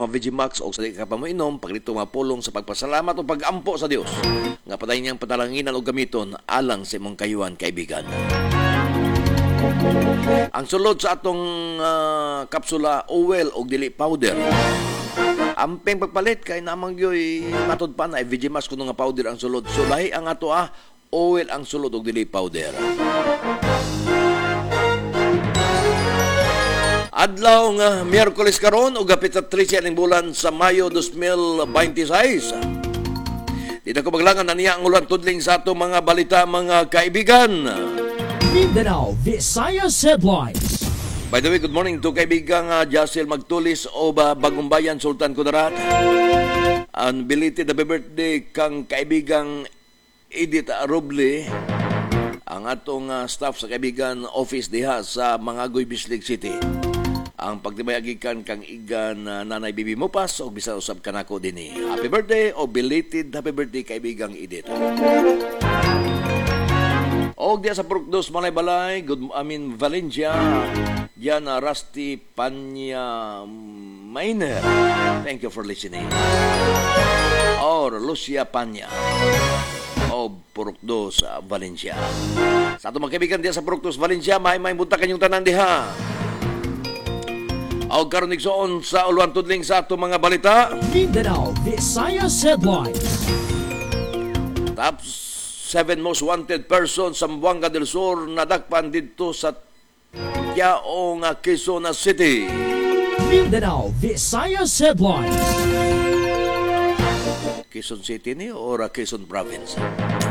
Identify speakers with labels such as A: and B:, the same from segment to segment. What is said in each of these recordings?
A: nga Vegimax o sa di ka pa mo inom, paglito nga pulong sa pagpasalamat o pag-ampo sa Dios. Nga patay niyang patalanginan o gamiton alang sa imong kayuhan kaibigan. Ang sulod sa atong kapsula oil o dili powder. Amping pagpalit kay namang gyoy matod pa na Vegimax kuno nga powder ang sulod. So lahi ang ato oil ang sulod og dili powder. Adlaw nga Miyerkules karon ug gapit sa 13 ning bulan sa Mayo 2026. Dito ko maglangan na niya ang ulan tudling sa ato mga balita mga kaibigan.
B: Mindanao Visayas Headlines.
A: By the way, good morning to kaibigang Jacel Magtulis o Bagong Bayan, Sultan Kudarat. Ang belated happy birthday kang kaibigang Edith Roble, ang atong staff sa kaibigan office diha sa Mangagoy, Bislig City. Ang pagtibayagikan kang igan Nanay Bibi Mopas o bisan usab kanako dinhi. Happy birthday o belated happy birthday kaibigang Edith. Og diya sa Purukdos Malay-Balay, Valencia, diyan Rusty Panya Miner. Thank you for listening. Or Lucia Panya o Purukdos Valencia. Sa ato mga kaibigan diya sa Purukdos Valencia, may bunta kanyong tanan diha. O karon igsoon sa uluan tudling sa ato mga balita.
B: Mindanao Visayas Headlines.
A: Top 7 most wanted person sa Buanga del Sur nadakpan dito sa Tiao nga Quezon City.
B: Mindanao Visayas Headlines.
A: Quezon City ni o Quezon Province.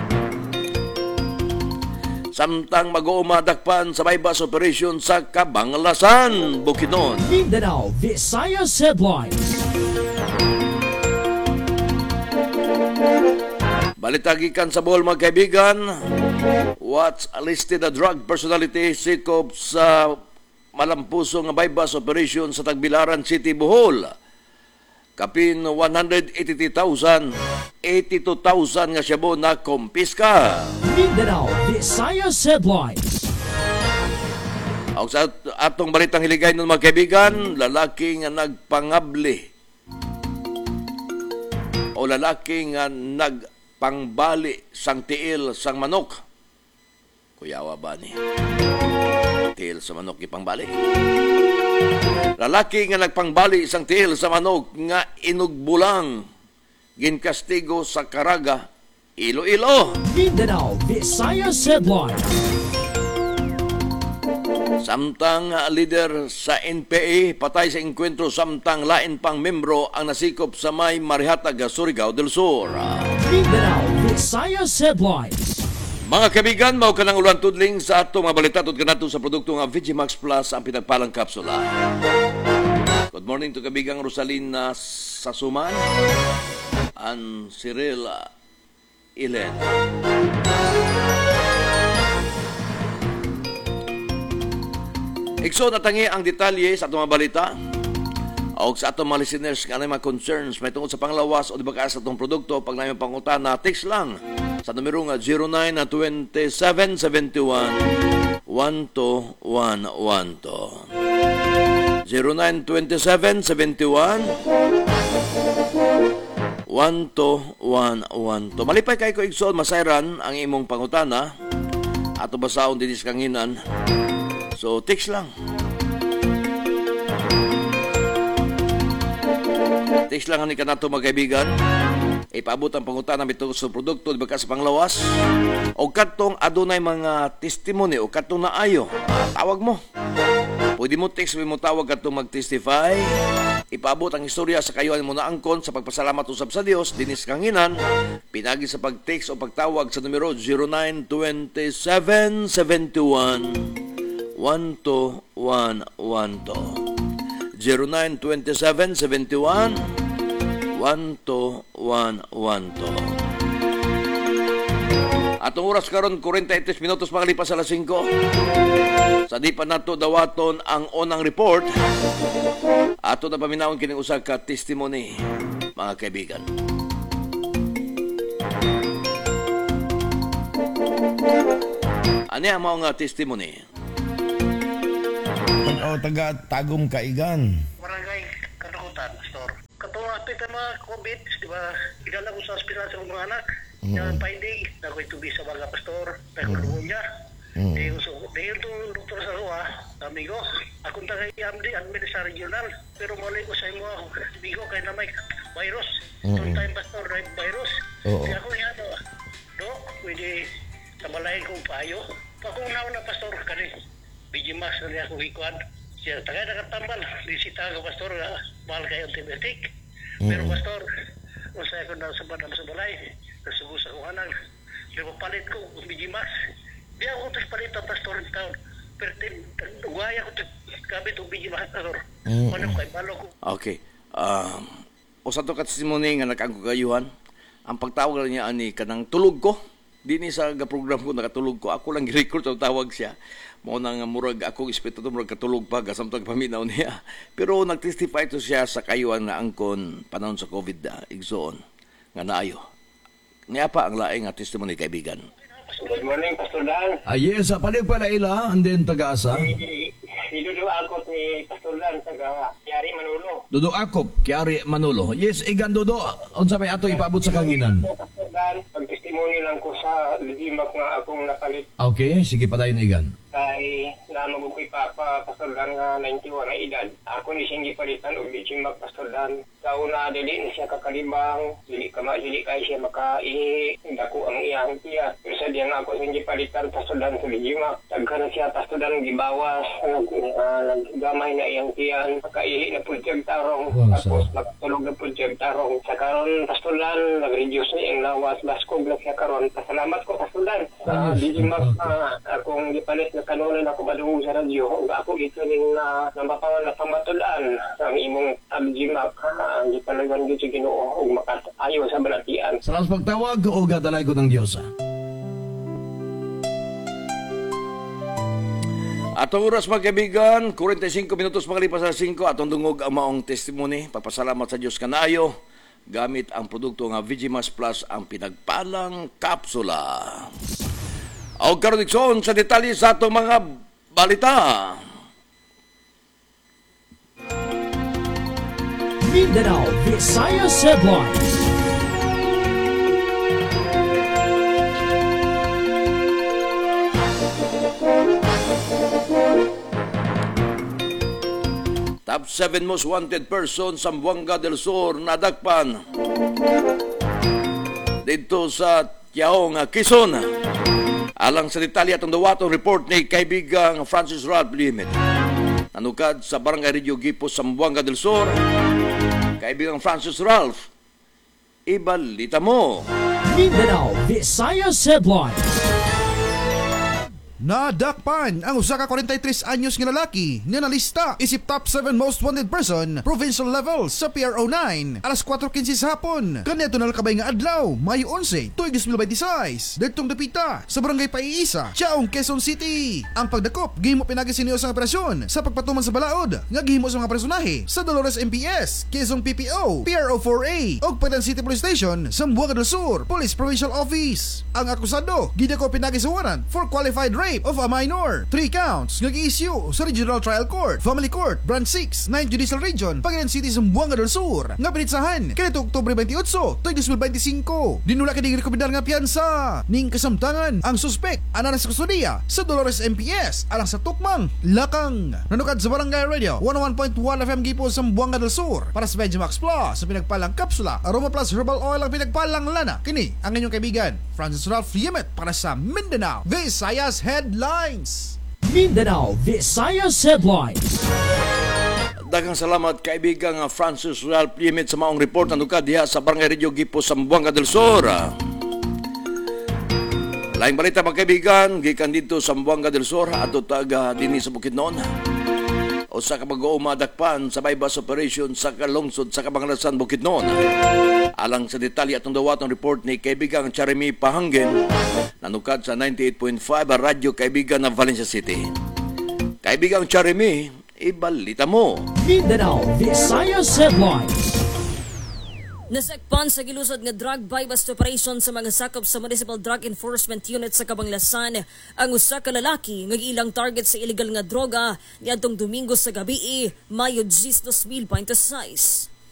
A: Samtang mag-uumadakpan sa bypass operation sa Cabanglasan, Bukidnon.
B: Mindanao Visayas Headlines.
A: Balitagikan sa Bohol mga kaibigan, what's listed a drug personality sikop sa malampuso nga bypass operation sa Tagbilaran City, Bohol. Kapin 183,000, 82,000 nga syabo na kumpiska.
B: Mindanao Visayas Headlines.
A: Ang sa atong balitang hiligay ng mga kaibigan, lalaki nga nagpangabli o lalaki nga nagpangbali sang tiil sang manok. Kuyawa ba ni? Tiil sa manok ipangbali. Lalaki nga nagpangbali isang tiil sa manok nga inugbulang ginkastigo sa Caraga, Iloilo.
B: Mindanao Visayas Headlines.
A: Samtang leader sa NPA patay sa engkwentro samtang lain pang membro ang nasikop sa may Marihatag, Surigao del Sur.
B: Mindanao Visayas Headlines.
A: Mga kaibigan, mao kanang ulan tudling sa ato mga balita tud kanato sa produkto nga Vegimax Plus ang pinagpalang kapsula. Good morning to kaibigang Rosalina Sasuman and Cyril Ilen. Ikso natangi ang detalye sa atong mga balita o sa atong mga listeners nga mga concerns may tungkol sa panglawas o di ba sa atong produkto pag namin pangutana, text lang sa numero nga 092771 12112 092771 12112. Malipay kay ko igsoon masayran ang imong pangutana ato basaon dinis kanginan. So, text lang. Text lang ani kanato mga kaibigan. Ipaabot ang pangutana bitong sa produkto di ba sa panglawas o katong adunay mga testimony o katong naayo. Tawag mo. Pwede mo text, mo tawag katong mag-testify. Ipaabot ang istorya sa kayuhan mo na angkon sa pagpasalamat usab sa Dios dinis kanginan. Pinagi sa pag-text o pagtawag sa numero 092771 12112 092771 12112. Atong oras karon 43 minutos makalipas alas 5. Sa di pa nato dawaton ang unang report, ato na paminawon kining usa ka testimony mga kaibigan. Ani ang mga testimony?
C: Taga Tagum Kaigan.
D: Barangay Katakutan, Pastor.
C: katong apit ang mga COVID, di ba? Idala ko sa ospital sa mga anak. Yung finding, nakoy tubi sa mga pastor, pagkaroon niya. Dahil itong doktor sa Rua, amigo, akong tagay amdi, admin sa regional, pero muli ko sa imo, amigo, kaya na may virus. Itong time pastor, na virus. Kaya ako yan, Dok, pwede tabalayin kong payo. Kung naon na pastor, kani, Bijimas na niya akong ikuan. Siya, tagay nakatambal, bisita ko pastor, mahal kayo antibiotic. Pero pastor, kung sa'yo ko na sa balay, nasugo sa kong anak, di ba palit ko, Bijimas. Di ako ito palit ang pastor ng taon. Pero gaya ko ito, kabit ang Bijimas pastor. Ano kay balo ko.
A: Okay. O sa to testimony nga nakagugayuhan, ang pagtawag niya ani kanang tulog ko. Di ni sa program ko nakatulog ko. Ako lang gi-record ang tawag siya. Mao nang murag akong espiritu murag katulog pa gasamtang paminaw niya. Pero nagtestify to siya sa kayuan na angkon panahon sa COVID igsoon nga naayo. Niya pa ang laing nga testimony kaibigan.
C: Good morning, Pastor Dan.
D: Yes, panig pala ila, and then taga-asa.
C: Idudu ako ni Pastor Dan sa Yari Manolo.
D: Dudo Akop, Kiari Manolo. Yes, igan Dudo, unsa may ato ipaabot sa kanginan.
C: Pastor Dan, pag-testimony lang ko sa limak nga akong napalit
D: Okay, sige pa tayo igan.
C: kay namagod ko Papa Pastor Dan nga 91 na edad. Ako ni siyang gipalitan og limak Pastor Dan. Kauna dili ni siya kakalibang, dili kay siya makaihi, dako ang iyang tiya. Pero sa diyan ako siyang gipalitan Pastor Dan sa limak. Daghan na siya Pastor Dan gibawas, naggamay na iyang tiyan, makaihi na pud siyang tarong. Tapos magtulog na pud siyang tarong. Sa karon Pastor Dan, nag-reduce na iyang lawas, baskog na siya karon. Pasalamat ko Pastor Dan. Limak akong gipalit na kanunan ako madungog sa radyo. Ako ito ning nabapangan na pamatulan ang imong abjimak ang gipalagan gyud sa Ginoo ug makaayo sa balatian.
D: Salamat pagtawag o gadalay ko ng Diyos.
A: Atong oras mga kaibigan, 45 minutos makalipas sa 5, atong dungog ang maong testimony. Papasalamat sa Diyos kanayo gamit ang produkto nga Vigimas Plus ang pinagpalang kapsula. O karon ikson sa detalye sa atong mga balita.
B: Mindanao Visayas Headlines.
A: Top 7 most wanted person sa Zamboanga del Sur nadagpan dito sa Tiaong, Quezon. Alang sa detalye atong dawatong report ni kaibigang Francis Ralph Limit. Nanukad sa Barangay Radio Gipos sa Zamboanga del Sur. Kaibigang Francis Ralph, ibalita mo.
B: Mindanao Visayas Headlines.
E: Nadakpan ang usa ka 43 anyos nga lalaki nga nalista isip top 7 most wanted person provincial level sa PRO9 alas 4:15 sa hapon. Kaniadto na kabay nga adlaw, Mayo 11, tuig 2026, didtong dapita sa barangay Paiisa, Tiaong, Quezon City. Ang pagdakop gihimo pinagi siniyo sa operasyon sa pagpatuman sa balaod nga gihimo sa mga personahe sa Dolores MPS, Quezon PPO, PRO4A ug Padan City Police Station, Zamboanga del Sur Police Provincial Office. Ang akusado gidako pinagi sa warrant for qualified rape of a minor. 3 counts nga gi-issue sa Regional Trial Court, Family Court, Branch 6, 9th Judicial Region, Pagayan City, Zamboanga del Sur. Nga pinitsahan kanito Oktubre 28, 2025. Dinula kini rekomendar nga piyansa ning kasamtangan ang suspek ana sa kustudiya sa Dolores MPS alang sa tukmang lakang. Nanukad sa Barangay Radio 101.1 FM Gipos, Zamboanga del Sur para sa Vegimax Plus sa pinagpalang kapsula Aroma Plus Herbal Oil ang pinagpalang lana. Kini ang inyong kaibigan Francis Ralph Yemet para sa Mindanao Visayas Headlines.
B: Mindanao Visayas Headlines.
A: Daghang salamat kaibigang Francis Ralph Limit sa maong report na nukad diha sa Barangay Radio Gipos sa Zamboanga del Sur. Laing balita mga kaibigan, gikan dito sa Zamboanga del Sur ato taga dinhi sa Bukidnon. O sa kabag-o madakpan sa bypass operation sa kalungsod sa Kabanglasan, Bukidnon. Alang sa detalye atong dawatong report ni kaibigang Jeremy Pahanggen nanukad sa 98.5 radyo kaibigan ng Valencia City. Kaibigang Jeremy, ibalita mo.
B: Mindanao Visayas Headlines.
F: Nasakpan sa gilusod nga drug buy-bust operation sa mga sakop sa Municipal Drug Enforcement Unit sa Kabanglasan ang usa ka lalaki nga ilang target sa illegal nga droga niadtong Domingo sa gabi, Mayo 10, 2026.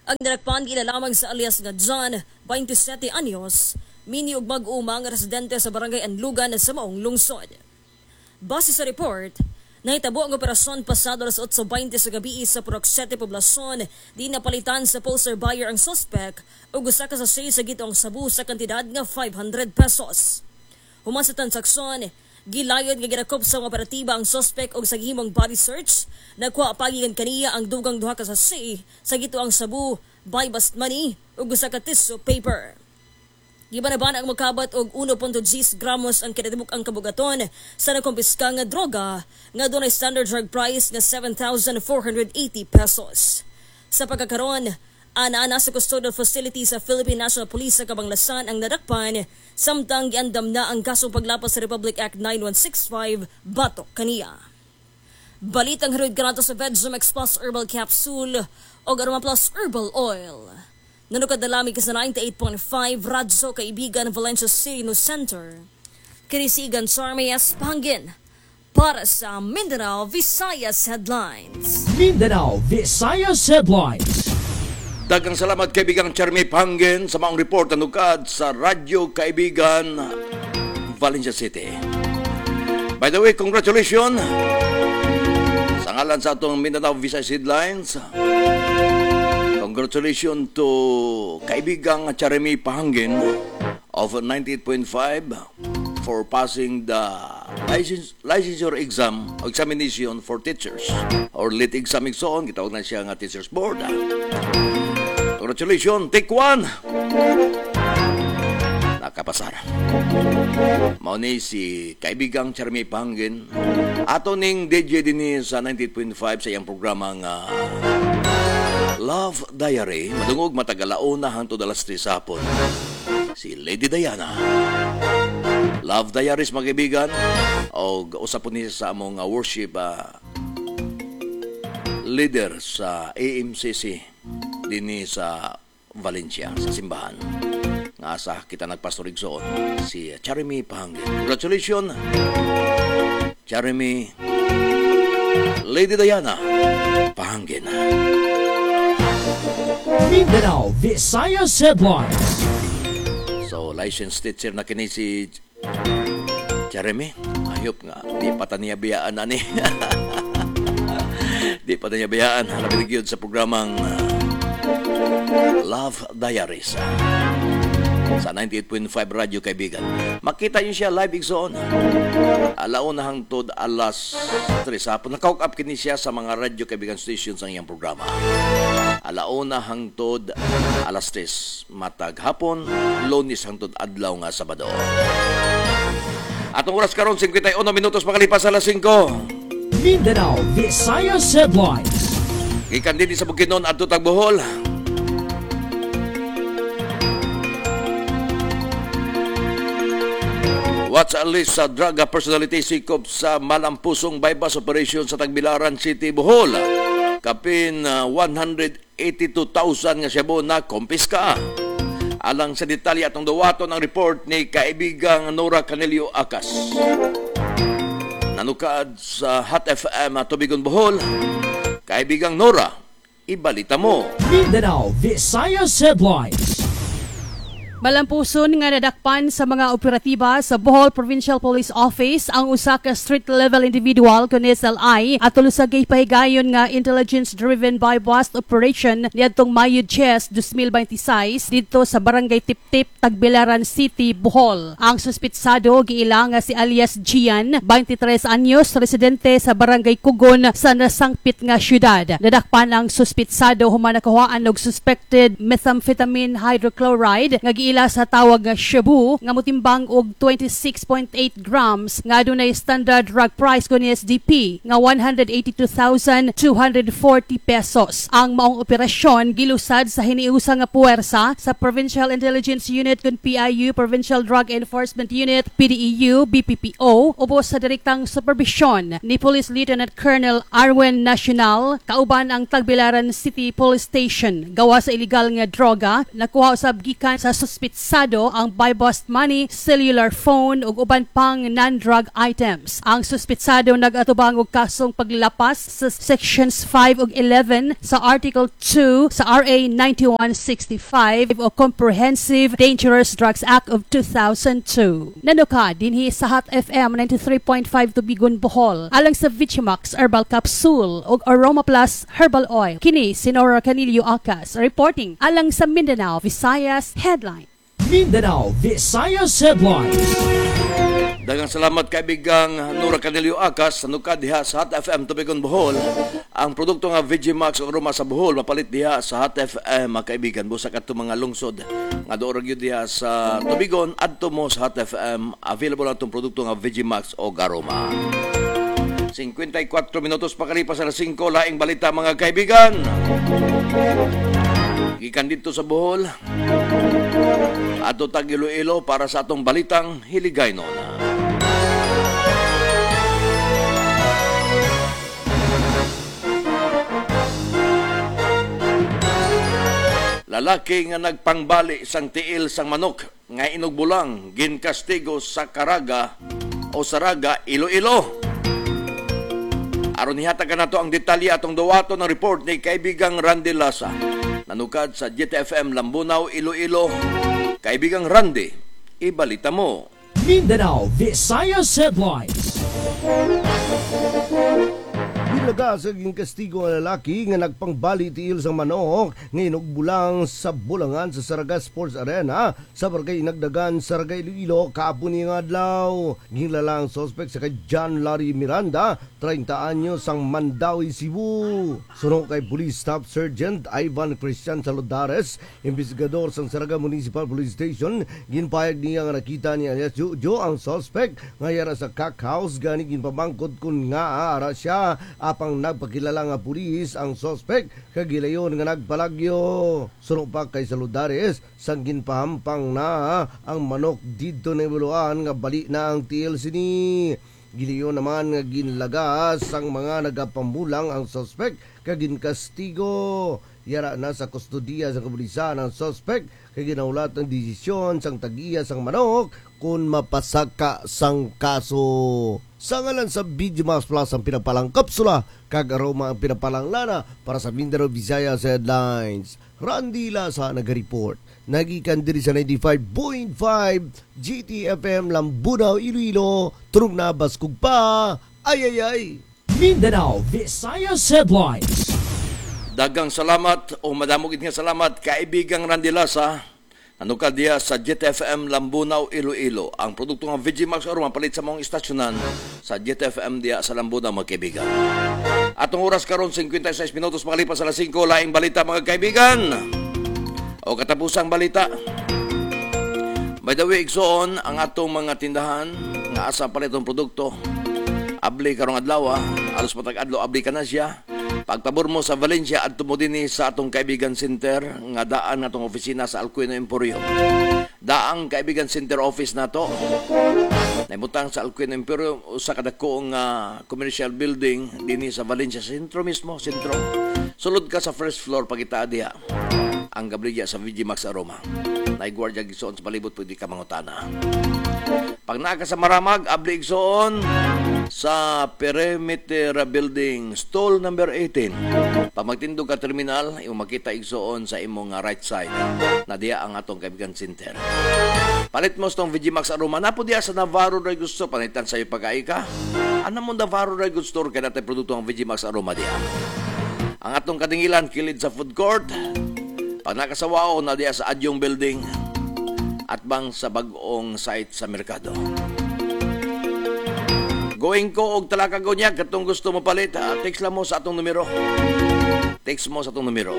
F: Ang nadakpan gila lamang sa alias nga John, 27 anyos, mini ug mag-uma nga residente sa barangay Anlugan sa maong lungsod. Base sa report, nahitabo ang operasyon pasado alas 8:20 sa gabi sa Purok 7 poblasyon, di napalitan sa poster buyer ang suspect ug usa ka sachet sa gitong sabu sa kantidad nga 500 pesos. Human sa transaksyon, gilayod nga ginakop sa mga operatiba ang suspect og sa gihimong body search, nakuha pagigan kaniya ang dugang duha ka sachet sa gitoang sabu, buy bust money ug usa ka tissue paper. Gibanaban ang makabat og 1.10 gramos ang kinatibuk ang kabugaton sa nakumpiska nga droga nga dunay standard drug price nga 7,480 pesos. Sa pagkakaron, ana sa custodial facility sa Philippine National Police sa Kabanglasan ang nadakpan, samtang giandam na ang kasong paglapas sa Republic Act 9165 batok kaniya. Balitang harod kanato sa Vegemex Plus Herbal Capsule o Aroma Plus Herbal Oil. Nanukad na lamig sa 98.5 Radyo Kaibigan Valencia City News Center. Kinisigan Sarmayas Pangin para sa Mindanao Visayas Headlines.
B: Mindanao Visayas Headlines.
A: Daghang salamat kaibigang Charmy Pangen sa maong report na nukad sa Radyo Kaibigan Valencia City. By the way, congratulations sa ngalan sa atong Mindanao Visayas Headlines. Congratulations to kaibigang Charmy Pangen of 98.5 for passing the licensure exam o examination for teachers or lit exam exon. Gitawag na siya nga teachers board. Congratulations, take one! Nakapasar. Mauni si kaibigang Charmy Pangen. Ato ning DJ din sa 98.5 sa iyang programang Love Diary. Madungog matagalauna hangtod alas 3 hapon. Si Lady Diana. Love Diaries mga kaibigan. O usap po niya sa among worship leader sa AMCC dinhi sa Valencia sa simbahan. Nga asa kita nagpastor igsoon si Charmy Pangen. Congratulations Charmy, Lady Diana Pangen.
B: Mindanao Visayas Headlines.
A: So licensed teacher na kini si Charmy. Ayop nga di pa ta niya biyaan ani. Di pa niya biyaan labing gyud sa programang Love Diaries sa 98.5 Radyo Kaibigan. Makita niyo siya live igsoon. Alauna hangtod alas 3 hapon. Nakahook up kini siya sa mga Radyo Kaibigan stations ang iyang programa. Alauna hangtod alas 3 matag hapon, Lunes hangtod adlaw nga Sabado. Atong oras karon 51 minutos makalipas alas 5.
B: Mindanao Visayas Headlines.
A: Gikan din sa Bukidnon adto tag Bohol. What's a list sa drug personality sikop sa malampusong bypass operation sa Tagbilaran City, Bohol. Kapin 182,000 nga shabu na kompiska. Alang sa detalye atong dawaton ang report ni kaibigang Nora Canelio Acas. Nanukad sa Hot FM Tubigon, Bohol. Kaibigang Nora, ibalita mo.
B: Mindanao Visayas Headlines.
G: Malampuson nga nadakpan sa mga operatiba sa Bohol Provincial Police Office ang usa ka street-level individual kun SLI at tulusagay pahigayon nga intelligence-driven by-bust operation niadtong Mayo 10, 2026 dito sa Barangay Tiptip, Tagbilaran City, Bohol. Ang suspitsado giila nga si alias Gian, 23 anyos, residente sa Barangay Kugon sa nasangpit nga syudad. Nadakpan ang suspitsado human nakuhaan og suspected methamphetamine hydrochloride nga ila sa tawag nga shabu nga motimbang og 26.8 grams nga adunay standard drug price kun SDP nga 182,240 pesos. Ang maong operasyon gilusad sa hiniusa nga puwersa sa Provincial Intelligence Unit kun PIU, Provincial Drug Enforcement Unit, PDEU, BPPO ubos sa direktang supervision ni Police Lieutenant Colonel Arwen Nacional kauban ang Tagbilaran City Police Station. Gawa sa illegal nga droga nakuha usab gikan sa suspitsado ang buy-bust money, cellular phone ug uban pang non-drug items. Ang suspitsado nag-atubang og kasong paglapas sa sections 5 ug 11 sa Article 2 sa RA 9165 o Comprehensive Dangerous Drugs Act of 2002. Nanuka dinhi sa Hot FM 93.5 Tubigon, Bohol alang sa Vigimax Herbal Capsule ug Aroma Plus Herbal Oil. Kini si Nora Canilio Acas reporting alang sa Mindanao Visayas Headline.
B: Mindanao Visayas Headlines.
A: Daghang salamat kaibigang Nora Canelio Acas sa nukad diha sa Hot FM Tubigon, Bohol. Ang produkto nga Vigimax o Aroma sa Bohol mapalit diha sa Hot FM mga kaibigan. Busa kadto mga lungsod nga doon gyud diha sa Tubigon adto mo sa Hot FM available ang produkto nga Vigimax o Aroma. 54 minutos pakalipas sa 5 laing balita mga kaibigan. Gikan dito sa Bohol. Ato tag Iloilo para sa atong balitang Hiligaynon. Lalaki nga nagpangbali sang tiil sang manok nga inugbulang ginkastigo sa Caraga o Saraga, Iloilo. Aron nihatag nato ang detalye atong dawato ng report ni kaibigang Randy Lasa. Nanukad sa GTFM Lambunaw, Iloilo. Kaibigang Randy, ibalita mo.
B: Mindanao Visayas Headlines.
H: Gilaga sa kastigo ang lalaki nga nagpangbali tiil sa manok nga inugbulang sa bulangan sa Saraga Sports Arena sa barangay Nagdagan, Saraga, Iloilo kaapon nga adlaw. Ginlalang suspect sa kay John Larry Miranda, 30 anyos ang Mandawi, Cebu. Sunong kay Police Staff Sergeant Ivan Christian Saludares, investigador sa Saraga Municipal Police Station, ginpayag niya nga nakita niya alias Jojo ang suspect nga yara sa cock house gani ginpamangkot kun nga ara siya apang nagpakilala nga pulis ang suspect kagilayon nga nagpalagyo. Sunod pa kay Saludares sang ginpahampang na ang manok didto na ibuluan nga bali na ang tiil sini. Gilayon naman nga ginlagas ang mga nagapambulang ang suspect kaginkastigo. Yara na sa kustodiya sa kapulisan ang suspect kay ginaulat ng desisyon sang tagiya sang manok kung mapasaka sang kaso. Sa ngalan sa Vigimax Plus ang pinapalang kapsula, kag Aroma ang pinapalang lana para sa Mindanao Visayas Headlines. Randy Lasa nag-report. Nagikan diri sa 95.5 GTFM Lambunaw, Iloilo. Turong na baskog pa. Ay.
B: Mindanao Visayas Headlines.
A: Dagang salamat o madamog nga salamat kaibigang Randy Lasa. Nanukad diya sa GTFM Lambunaw, Iloilo. Ang produkto ng Vigimax Aroma palit sa mong istasyonan sa GTFM diya sa Lambunaw mga kaibigan. Atong oras karon 56 minutos makalipas sa 5 laing balita mga kaibigan. O katapusang balita. By the way, igsoon ang atong mga tindahan nga asa palit ang produkto. Abli karong adlaw, alos matag adlaw abli ka na siya. Pagpabor mo sa Valencia at tumudini sa atong kaibigan center nga daan natong opisina sa Alcuino Emporium. Daang kaibigan center office nato. Naimutang sa Alcuino Emporium usa ka dakong commercial building dinhi sa Valencia sentro mismo, sentro. Sulod ka sa first floor pagita diha. Ang gabliya sa Vigimax Aroma. Naigwardya gisuon sa palibot pwede ka mangutana. Pag naa ka sa Maramag, abli igsoon sa Perimeter Building, stall number 18. Pag magtindog ka terminal, imo makita igsoon sa imong right side na diya ang atong kaibigan center. Palit mo stong Vigimax Aroma na po diya sa Navarro Dry Goods Store. Panitan sa iyo pag-ai ka. Ano mo Navarro Dry Goods Store kaya natin produkto ang Vigimax Aroma diya. Ang atong kadingilan kilid sa food court. Pag nakasawao na diya sa Adyong Building at bang sa bag-ong site sa merkado. Going ko og talaka gonya katong gusto mo palit, text lang mo sa atong numero. Text mo sa atong numero.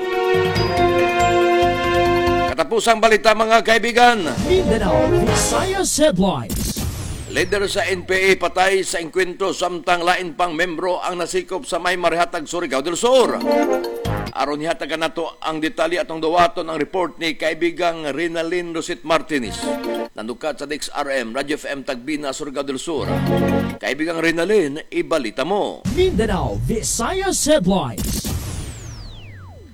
A: Katapusang balita mga kaibigan.
B: Mindanao Visayas Headlines.
A: Leader sa NPA patay sa engkwentro samtang lain pang membro ang nasikop sa may Marihatag, Surigao del Sur. Aron nihatag nato ang detalye atong dawaton ang report ni kaibigang Rinalyn Rosit Martinez. Nandukat sa DXRM, Radio FM Tagbina, Surigao del Sur. Kaibigang Rinalyn, ibalita mo.
B: Mindanao Visayas Headlines.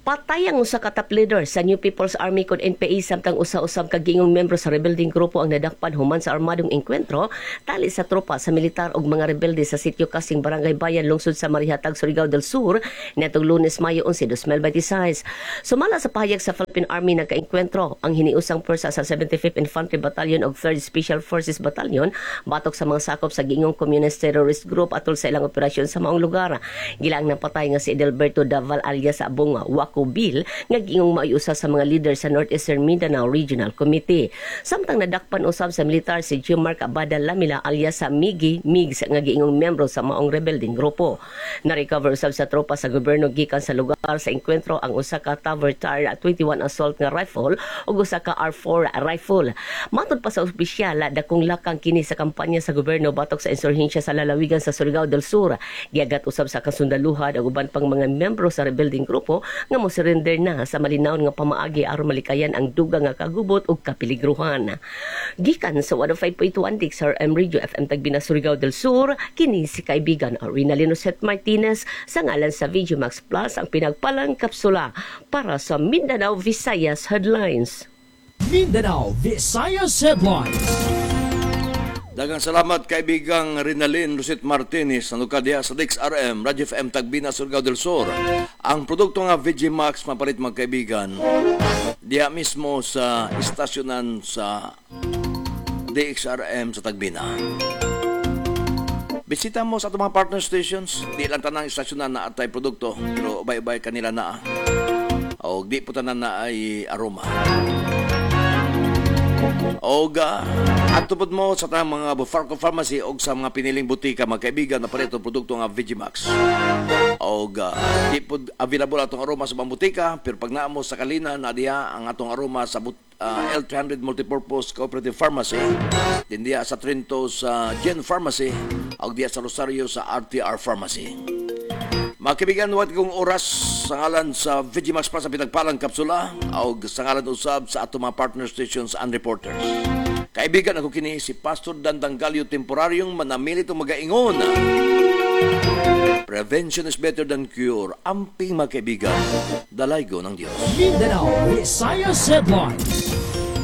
I: Patay ang usa ka top leader sa New People's Army kod NPA samtang usa-usab ka gingong membro sa rebelding grupo ang nadakpan human sa armadong engkwentro tali sa tropa sa militar ug mga rebelde sa sitio Kasing Barangay Bayan lungsod sa Marihatag, Surigao del Sur nitong Lunes, Mayo 11, 2026. Sumala sa pahayag sa Philippine Army nagkaengkwentro ang hiniusang pwersa sa 75th Infantry Battalion ug 3rd Special Forces Battalion batok sa mga sakop sa gingong communist terrorist group atol sa ilang operasyon sa maong lugar. Gilang napatay nga si Edelberto Daval alias sa Abong Waco-Bill nga gingong maiusa sa mga leader sa Northeastern Mindanao Regional Committee. Samtang nadakpan usab sa militar si Jimmark Abada Lamila alias sa Miggy Migs nga gingong membro sa maong rebelding grupo. Na-recover usab sa tropa sa gobyerno gikan sa lugar sa engkwentro ang usa ka Tavertar 21 assault nga rifle ug usa ka R4 rifle. Matod pa sa opisyal, dakong lakang kini sa kampanya sa gobyerno batok sa insurhensya sa lalawigan sa Surigao del Sur. Giagat usab sa kasundaluhan ang uban pang mga membro sa rebelding grupo nga mosurrender na sa malinaw nga pamaagi aron malikayan ang duga nga kagubot ug kapiligruhan. Gikan sa 105.1 DXRM Radio FM Tagbina, Surigao del Sur, kini si kaibigan Arinalino Set Martinez sa ngalan sa VGMax Plus ang pinagpalang kapsula para sa Mindanao Visayas Headlines.
B: Mindanao Visayas Headlines.
A: Daghang salamat kaibigang Rinalyn Lucet Martinez na nukadya sa DXRM Radio FM Tagbina, Surigao del Sur. Ang produkto nga VGMax mapalit mga kaibigan diya mismo sa istasyonan sa DXRM sa Tagbina. Bisita mo sa itong mga partner stations. Di lang tanang istasyonan na atay produkto pero ubay-ubay kanila na o di po tanan na ay aroma. Oga, at tupod mo sa tanang mga Bufarco Pharmacy o sa mga piniling butika, mga kaibigan na pareto produkto nga VGMax. Oga, di po available atong aroma sa mga butika, pero pag naamo sa Kalina, nadiya ang atong aroma sa L300 Multipurpose Cooperative Pharmacy, din diya sa Trinto sa Gen Pharmacy, o diya sa Rosario sa RTR Pharmacy. Mga kaibigan, huwag kong oras sa ngalan sa VGMax para sa pinagpalang kapsula o sa ngalan usab sa ato mga partner stations and reporters. Kaibigan, ako kini si Pastor Dandang Galio Temporaryong manamilit o magaingon. Prevention is better than cure. Amping mga kaibigan, dalaygo ng Diyos.
B: Mindanao Visayas Headlines.